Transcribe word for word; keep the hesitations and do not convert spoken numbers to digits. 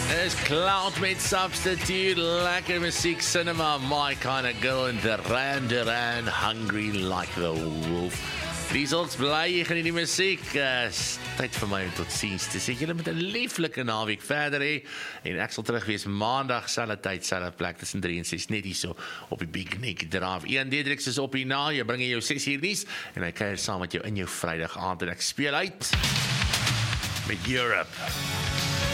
Is Cloud met Substitute, lekker musiek, cinema, my kind of girl, en Duran Duran, hungry like the wolf. Results bly, jy geniet die musiek, uh, tyd vir my om tot ziens te sê, julle met 'n lieflike naweek verder hê, en ek sal terug wees maandag, selfe tyd, selfe plek, tussen drie en ses, net hier so, op die Big Nick Drive. Ian Diedriks is op hier na, jy bring jou ses uur nuus, en hy kuier saam met jou in jou Vrydag aand, en ek speel uit met Europe.